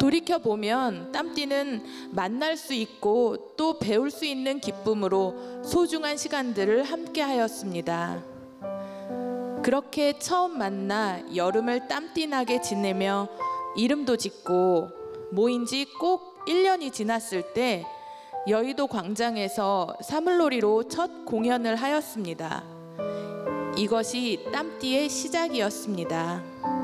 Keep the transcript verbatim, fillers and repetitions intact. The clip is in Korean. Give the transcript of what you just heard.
돌이켜보면 땀띠는 만날 수 있고 또 배울 수 있는 기쁨으로 소중한 시간들을 함께 하였습니다. 그렇게 처음 만나 여름을 땀띠나게 지내며 이름도 짓고 모인 지 꼭 일 년이 지났을 때 여의도 광장에서 사물놀이로 첫 공연을 하였습니다. 이것이 땀띠의 시작이었습니다.